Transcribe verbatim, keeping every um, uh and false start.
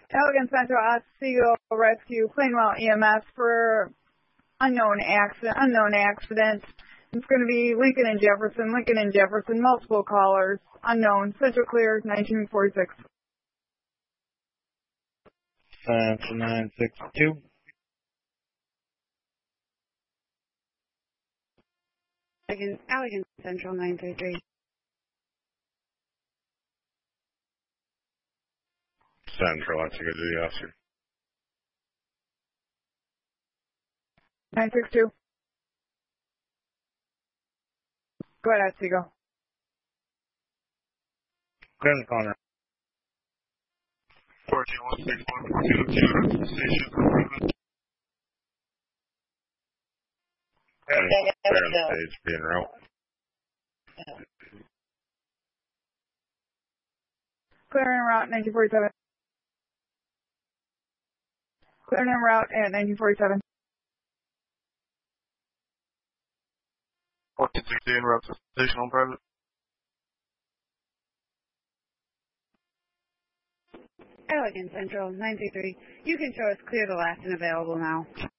Elegant Central Otsego Rescue, Plainwell E M S for unknown accident. Unknown accident. It's going to be Lincoln and Jefferson. Lincoln and Jefferson. Multiple callers. Unknown. Central Clear. nineteen forty-six. Central nine six two. Elegant, Elegant Central nine three three. Central Otsego Duty Officer. nine six two. Go ahead, Otsego. Clear the corner. fourteen one six one two two station. Clear on the stage, being route. Clear en route, nineteen forty-seven. Clear en route at nineteen forty-seven. fourteen sixteen, route to station on private. Elegant Central nine three three. You can show us clear the last and available now.